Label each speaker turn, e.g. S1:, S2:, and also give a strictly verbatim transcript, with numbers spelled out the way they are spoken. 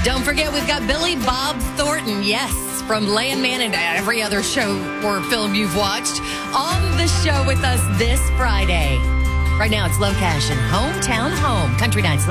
S1: Don't forget, we've got Billy Bob Thornton, yes, from Landman and every other show or film you've watched, on the show with us this Friday. Right now, it's Low Cash and Hometown Home. Country Nights.